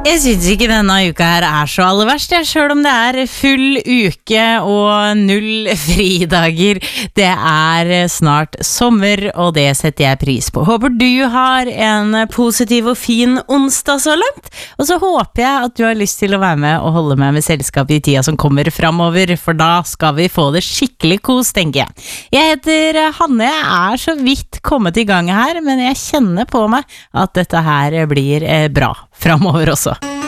Jeg synes ikke denne uka her så aller verst, selv om det full uke og 0 fridager. Det snart sommer, og det setter jeg pris på. Håper du har en positiv og fin onsdag så langt, og så håper jeg at du har lyst til å være med og holde med selskap I tida som kommer fremover, for da skal vi få det skikkelig kos, tenker jeg. Jeg heter Hanne, jeg så vidt kommet I gang her, men jeg kjenner på meg at dette her blir bra fremover også.